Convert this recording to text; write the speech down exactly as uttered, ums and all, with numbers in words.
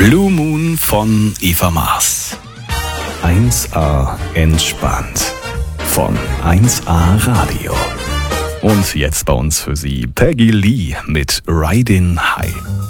Blue Moon von Eva Maas. eins A entspannt von eins A Radio. Und jetzt bei uns für Sie Peggy Lee mit Riding High.